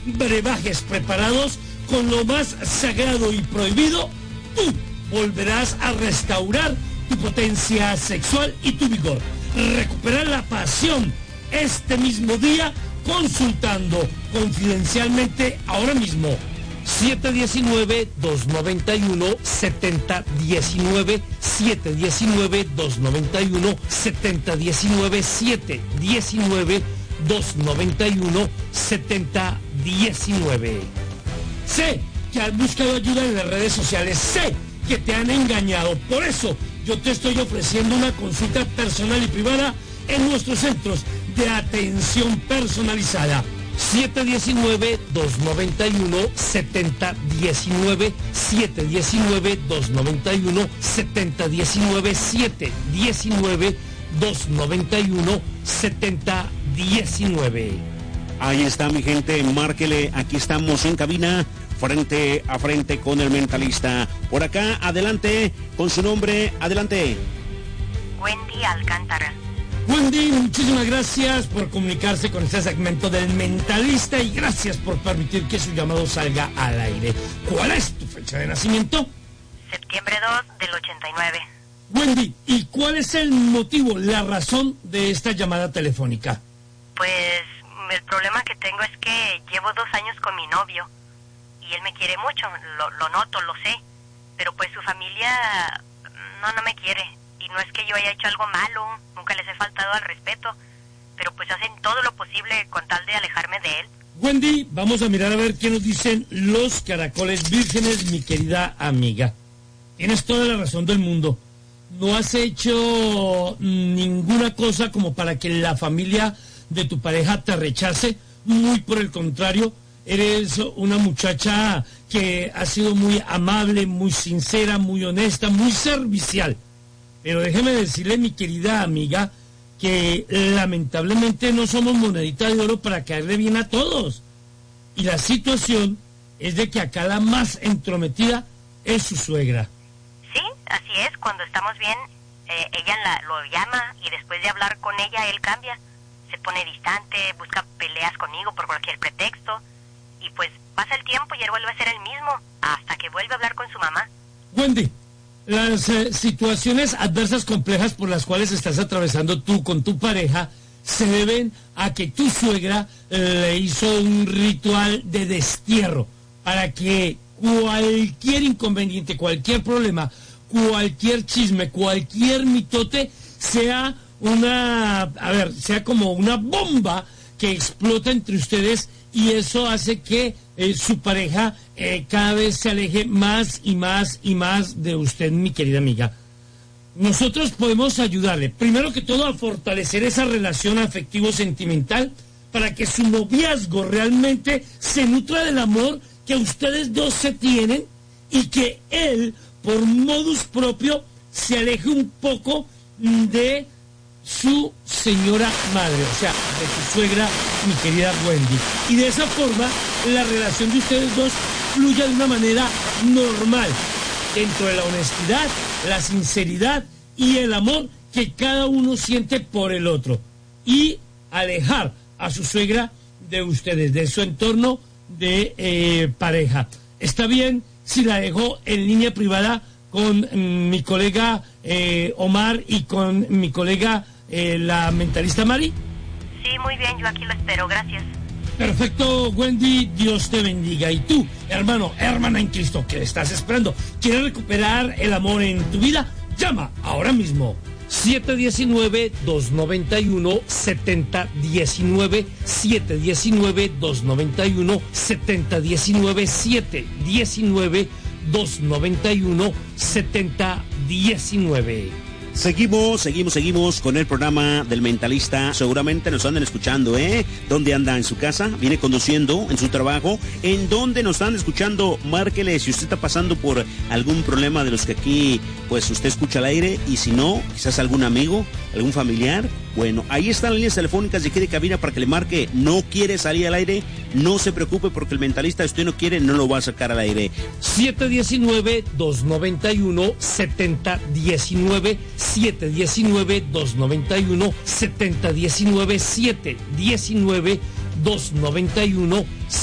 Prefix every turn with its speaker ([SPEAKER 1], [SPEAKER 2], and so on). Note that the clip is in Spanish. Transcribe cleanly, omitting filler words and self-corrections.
[SPEAKER 1] brebajes preparados con lo más sagrado y prohibido, tú volverás a restaurar tu potencia sexual y tu vigor. Recuperar la pasión este mismo día consultando confidencialmente ahora mismo.
[SPEAKER 2] 719-291-7019, 719-291-7019, 719-291-7019.
[SPEAKER 1] Sé que has buscado ayuda en las redes sociales, sé que te han engañado, por eso yo te estoy ofreciendo una consulta personal y privada en nuestros centros de atención personalizada.
[SPEAKER 2] 719-291-7019, 719-291-7019, 719-291-7019.
[SPEAKER 3] Ahí está, mi gente, márquele, aquí estamos en cabina, frente a frente con el mentalista. Por acá, adelante, con su nombre, adelante.
[SPEAKER 4] Wendy Alcántara.
[SPEAKER 1] Wendy, muchísimas gracias por comunicarse con este segmento del mentalista y gracias por permitir que su llamado salga al aire. ¿Cuál es tu fecha de nacimiento?
[SPEAKER 4] Septiembre 2 del 89.
[SPEAKER 1] Wendy, ¿y cuál es el motivo, la razón de esta llamada telefónica?
[SPEAKER 4] Pues el problema que tengo es que llevo 2 años con mi novio y él me quiere mucho, lo noto, lo sé, pero pues su familia no me quiere. Y no es que yo haya hecho algo malo, nunca les he faltado al respeto, pero pues hacen todo lo posible con tal de alejarme de él.
[SPEAKER 1] Wendy, vamos a mirar a ver qué nos dicen los caracoles vírgenes, mi querida amiga. Tienes toda la razón del mundo. No has hecho ninguna cosa como para que la familia de tu pareja te rechace. Muy por el contrario, eres una muchacha que ha sido muy amable, muy sincera, muy honesta, muy servicial. Pero déjeme decirle, mi querida amiga, que lamentablemente no somos monedita de oro para caerle bien a todos. Y la situación es de que acá la más entrometida es su suegra.
[SPEAKER 4] Sí, así es, cuando estamos bien, ella lo llama y después de hablar con ella, él cambia. Se pone distante, busca peleas conmigo por cualquier pretexto. Y pues pasa el tiempo y él vuelve a ser el mismo, hasta que vuelve a hablar con su mamá.
[SPEAKER 1] Wendy, las situaciones adversas complejas por las cuales estás atravesando tú con tu pareja se deben a que tu suegra le hizo un ritual de destierro para que cualquier inconveniente, cualquier problema, cualquier chisme, cualquier mitote sea sea como una bomba que explota entre ustedes y eso hace que su pareja cada vez se aleje más y más y más de usted, mi querida amiga. Nosotros podemos ayudarle, primero que todo, a fortalecer esa relación afectivo-sentimental para que su noviazgo realmente se nutra del amor que ustedes dos se tienen y que él, por modus propio, se aleje un poco de su señora madre, o sea, de su suegra, mi querida Wendy. Y de esa forma, la relación de ustedes dos fluya de una manera normal, dentro de la honestidad, la sinceridad y el amor que cada uno siente por el otro. Y alejar a su suegra de ustedes, de su entorno de pareja. ¿Está bien si la dejo en línea privada con mi colega Omar y con mi colega la mentalista Mari?
[SPEAKER 4] Sí, muy bien, yo aquí lo espero, gracias.
[SPEAKER 1] Perfecto, Wendy, Dios te bendiga. Y tú, hermana en Cristo, ¿qué estás esperando? ¿Quieres recuperar el amor en tu vida? Llama ahora mismo.
[SPEAKER 2] 719-291-7019, 719-291-7019, 719-291-7019.
[SPEAKER 3] Seguimos con el programa del mentalista. Seguramente nos andan escuchando, ¿Dónde anda? ¿En su casa? ¿Viene conduciendo? ¿En su trabajo? ¿En dónde nos están escuchando? Márquele si usted está pasando por algún problema de los que aquí, pues, usted escucha al aire. Y si no, quizás algún amigo, algún familiar. Bueno, ahí están las líneas telefónicas de aquí de cabina para que le marque. No quiere salir al aire, no se preocupe porque el mentalista, si usted no quiere, no lo va a sacar al aire.
[SPEAKER 2] 719-291-7019, 719-291-7019, 719-291-7019.